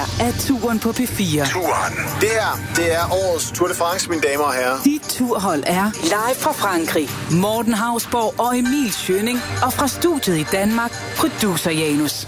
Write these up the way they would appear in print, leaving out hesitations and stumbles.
er Turen på P4. Turen. Det her, det er årets Tour de France, mine damer og herrer. Dit turhold er live fra Frankrig. Morten Hausborg og Emil Schønning. Og fra studiet i Danmark, producer Janus.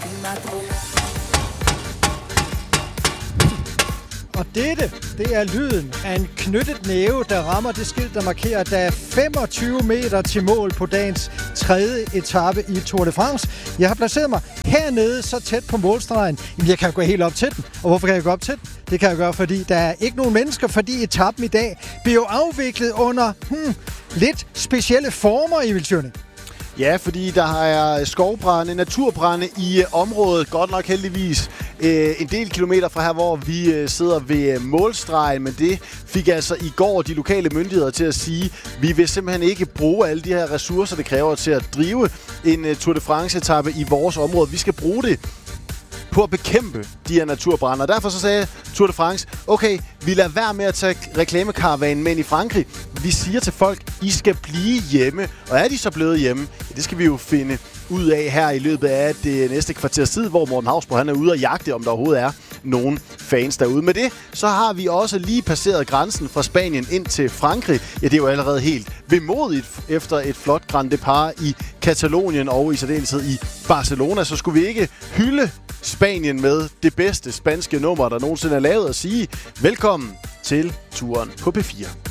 Og det er lyden af en knyttet næve, der rammer det skilt, der markerer, at der er 25 meter til mål på dagens 3. etape i Tour de France. Jeg har placeret mig hernede så tæt på målstregen. Jamen, jeg kan gå helt op til den. Og hvorfor kan jeg gå op til den? Det kan jeg gøre, fordi der er ikke nogen mennesker, fordi etappen i dag bliver jo afviklet under lidt specielle former, Emil Schønning. Ja, fordi der er skovbrænde, naturbrænde i området, godt nok heldigvis en del kilometer fra her, hvor vi sidder ved målstregen, men det fik altså i går de lokale myndigheder til at sige, vi vil simpelthen ikke bruge alle de her ressourcer, det kræver til at drive en Tour de France-etape i vores område. Vi skal bruge det på at bekæmpe de her naturbrande. Og derfor så sagde Tour de France, okay, vi lader være med at tage reklamekaravanen med ind i Frankrig. Vi siger til folk, I skal blive hjemme. Og er de så blevet hjemme? Ja, det skal vi jo finde ud af her i løbet af det næste kvarters tid, hvor Morten Hausborg han er ude og jagte, om der overhovedet er nogen fans derude. Med det, så har vi også lige passeret grænsen fra Spanien ind til Frankrig. Ja, det er jo allerede helt vemodigt efter et flot Grand Depart i Katalonien og i særdeleshed i Barcelona. Så skulle vi ikke hylde Spanien med det bedste spanske nummer, der nogensinde er lavet, og sige velkommen til Turen på P4.